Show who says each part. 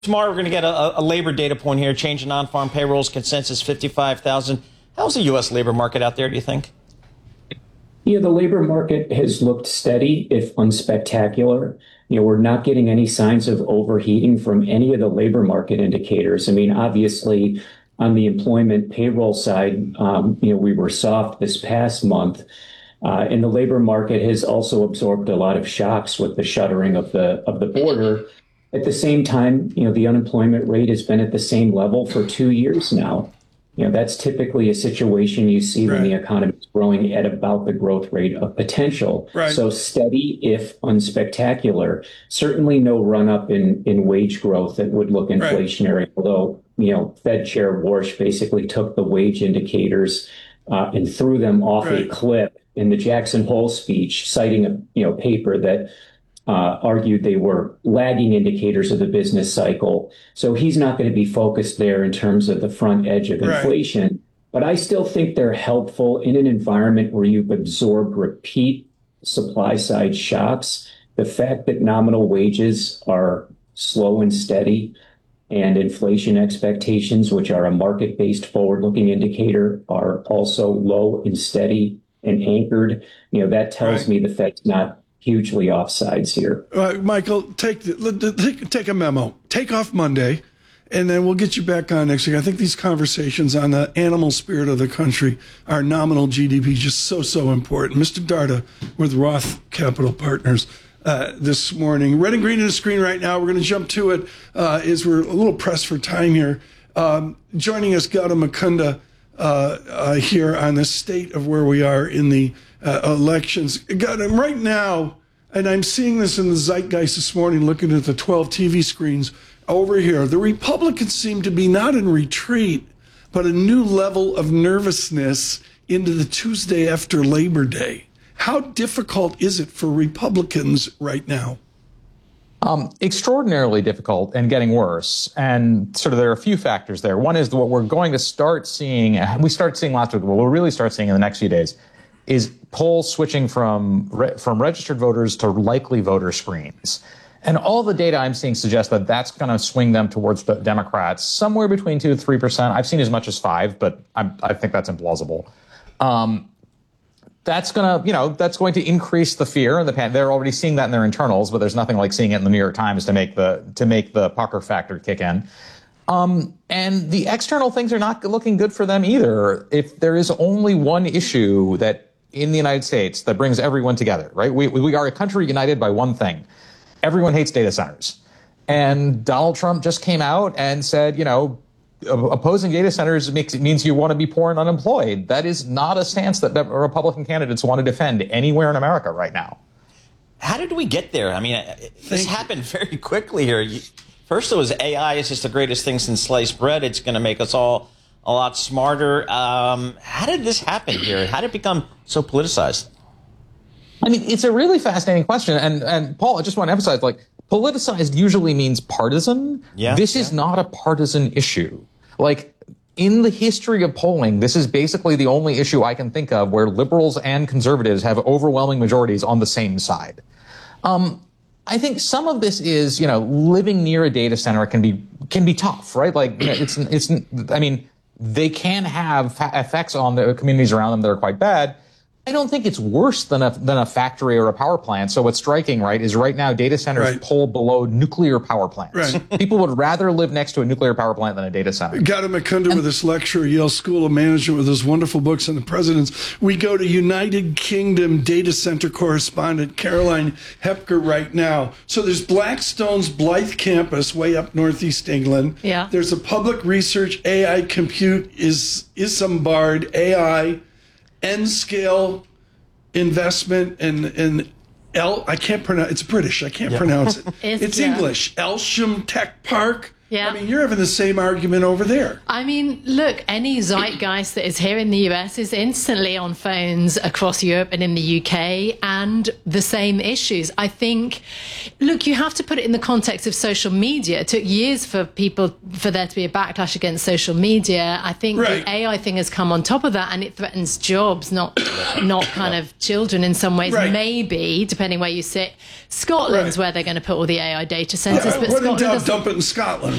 Speaker 1: Tomorrow we're going to get a labor data point here. Change in non-farm payrolls, consensus 55,000. How's the U.S. labor market out there, do you think?
Speaker 2: Yeah, the labor market has looked steady, if unspectacular. We're not getting any signs of overheating from any of the labor market indicators. I mean, obviously, on the employment payroll side, we were soft this past month. And the labor market has also absorbed a lot of shocks with the shuttering of the border. At the same time, the unemployment rate has been at the same level for 2 years now. That's typically a situation you see when the economy is growing at about the growth rate of potential.
Speaker 3: Right.
Speaker 2: So steady, if unspectacular. Certainly no run up in wage growth that would look inflationary. Although, Fed Chair Warsh basically took the wage indicators and threw them off a cliff in the Jackson Hole speech, citing a paper that argued they were lagging indicators of the business cycle. So he's not going to be focused there in terms of the front edge of inflation. But I still think they're helpful in an environment where you've absorbed repeat supply side shocks. The fact that nominal wages are slow and steady and inflation expectations, which are a market-based forward-looking indicator, are also low and steady and anchored. That tells me the Fed's not hugely offsides here.
Speaker 3: Michael, take a memo. Take off Monday, and then we'll get you back on next week. I think these conversations on the animal spirit of the country, our nominal GDP, just so important. Mr. Darda with Roth Capital Partners this morning. Red and green to the screen right now. We're going to jump to it as we're a little pressed for time here. Joining us, Gautam Mukunda, here on the state of where we are in the elections. Gautam, right now, and I'm seeing this in the zeitgeist this morning, looking at the 12 TV screens over here, the Republicans seem to be not in retreat, but a new level of nervousness into the Tuesday after Labor Day. How difficult is it for Republicans right now?
Speaker 4: Extraordinarily difficult and getting worse. And sort of there are a few factors there. One is what we're going to start seeing, we started seeing last week, what we'll really start seeing in the next few days is polls switching from registered voters to likely voter screens. And all the data I'm seeing suggests that that's going to swing them towards the Democrats, somewhere between 2 to 3%. I've seen as much as 5, but I think that's implausible. That's going to increase the fear and the panic. They're already seeing that in their internals, but there's nothing like seeing it in the New York Times to make the pucker factor kick in. And the external things are not looking good for them either. If there is only one issue that in the United States that brings everyone together, right? We are a country united by one thing. Everyone hates data centers. And Donald Trump just came out and said, opposing data centers means you want to be poor and unemployed. That is not a stance that Republican candidates want to defend anywhere in America right now.
Speaker 1: How did we get there? I mean, this happened very quickly here. First, it was AI is just the greatest thing since sliced bread. It's going to make us all a lot smarter. How did this happen here? How did it become so politicized?
Speaker 4: I mean, it's a really fascinating question. And Paul, I just want to emphasize, politicized usually means partisan.
Speaker 1: Yeah,
Speaker 4: this is not a partisan issue. In the history of polling, this is basically the only issue I can think of where liberals and conservatives have overwhelming majorities on the same side. I think some of this is, living near a data center can be tough, right? They can have effects on the communities around them that are quite bad. I don't think it's worse than a factory or a power plant. So what's striking, right, is right now data centers pull below nuclear power plants.
Speaker 3: Right.
Speaker 4: People would rather live next to a nuclear power plant than a data center.
Speaker 3: Gautam Mukunda with this lecture at Yale School of Management with his wonderful books on the presidents. We go to United Kingdom data center correspondent Caroline Hepker right now. So there's Blackstone's Blythe campus way up northeast England.
Speaker 5: Yeah.
Speaker 3: There's a public research AI compute is Isambard AI N-scale investment in I can't pronounce, it's British, I can't pronounce it. It's English. Elsham Tech Park,
Speaker 5: Yeah.
Speaker 3: I mean, you're having the same argument over there.
Speaker 5: I mean, look, any zeitgeist that is here in the US is instantly on phones across Europe and in the UK, and the same issues. I think, look, you have to put it in the context of social media. It took years for there to be a backlash against social media. I think the AI thing has come on top of that, and it threatens jobs, not kind of children in some ways. Maybe, depending where you sit. Scotland's where they're going to put all the AI data centers. But
Speaker 3: when in
Speaker 5: Scotland
Speaker 3: doubt, dump it in Scotland.